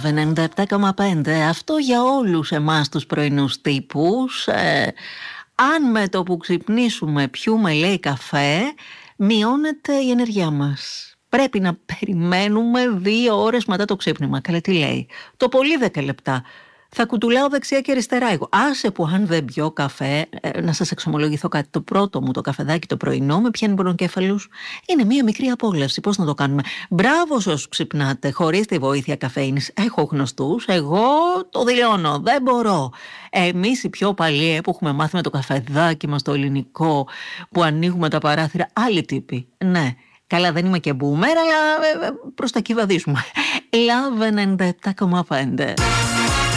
Love 97,5. Αυτό για όλους εμάς τους πρωινούς τύπους. Αν με το που ξυπνήσουμε πιούμε, λέει, καφέ, μειώνεται η ενέργειά μας. Πρέπει να περιμένουμε 2 ώρες μετά το ξύπνημα. Καλά, τι λέει? Το πολύ 10 λεπτά. Θα κουτουλάω δεξιά και αριστερά εγώ. Άσε που αν δεν πιω καφέ, να σας εξομολογηθώ κάτι. Το πρώτο μου το καφεδάκι το πρωινό με πιάνει πονοκέφαλους. Είναι μία μικρή απόλαυση. Πώς να το κάνουμε? Μπράβο όσους ξυπνάτε χωρίς τη βοήθεια καφέινης. Έχω γνωστούς. Εγώ το δηλώνω. Δεν μπορώ. Εμείς οι πιο παλιοί που έχουμε μάθει με το καφεδάκι μας το ελληνικό, που ανοίγουμε τα παράθυρα, άλλοι τύποι. Ναι. Καλά, δεν είμαι και boomer, αλλά προς τα εκεί βαδίζουμε. Love 97,5.